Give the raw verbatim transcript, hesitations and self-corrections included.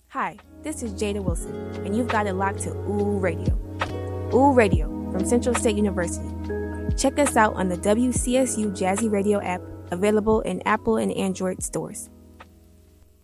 Hi, this is Jada Wilson, and you've got it locked to Ooh Radio. Ooh Radio from Central State University. Check us out on the W C S U Jazzy Radio app, available in Apple and Android stores.